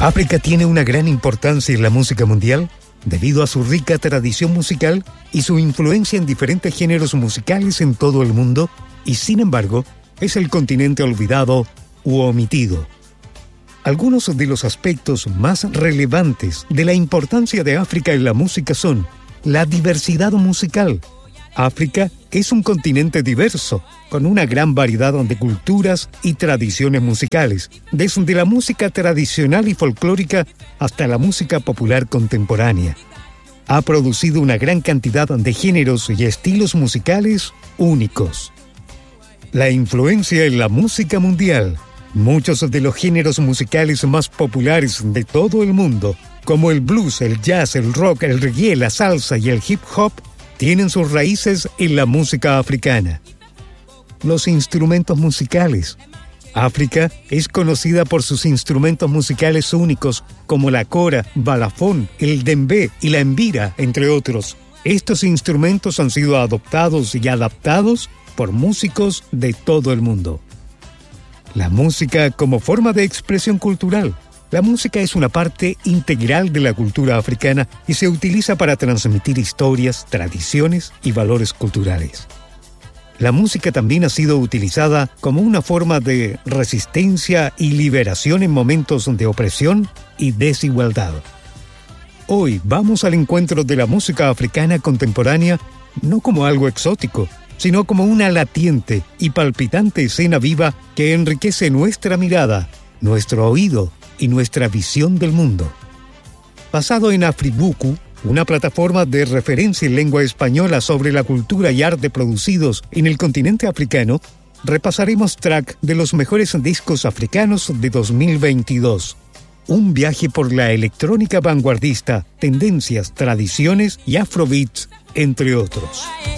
África tiene una gran importancia en la música mundial debido a su rica tradición musical y su influencia en diferentes géneros musicales en todo el mundo, y sin embargo, es el continente olvidado u omitido. Algunos de los aspectos más relevantes de la importancia de África en la música son la diversidad musical. África es un continente diverso, con una gran variedad de culturas y tradiciones musicales, desde la música tradicional y folclórica hasta la música popular contemporánea. Ha producido una gran cantidad de géneros y estilos musicales únicos. La influencia en la música mundial. Muchos de los géneros musicales más populares de todo el mundo, como el blues, el jazz, el rock, el reggae, la salsa y el hip hop, tienen sus raíces en la música africana. Los instrumentos musicales. África es conocida por sus instrumentos musicales únicos, como la kora, balafón, el dembé y la mbira, entre otros. Estos instrumentos han sido adoptados y adaptados por músicos de todo el mundo. La música como forma de expresión cultural. La música es una parte integral de la cultura africana y se utiliza para transmitir historias, tradiciones y valores culturales. La música también ha sido utilizada como una forma de resistencia y liberación en momentos de opresión y desigualdad. Hoy vamos al encuentro de la música africana contemporánea no como algo exótico, sino como una latiente y palpitante escena viva que enriquece nuestra mirada, nuestro oído y nuestra visión del mundo. Basado en Afribuku, una plataforma de referencia en lengua española sobre la cultura y arte producidos en el continente africano, repasaremos track de los mejores discos africanos de 2022. Un viaje por la electrónica vanguardista, tendencias, tradiciones y afrobeats, entre otros.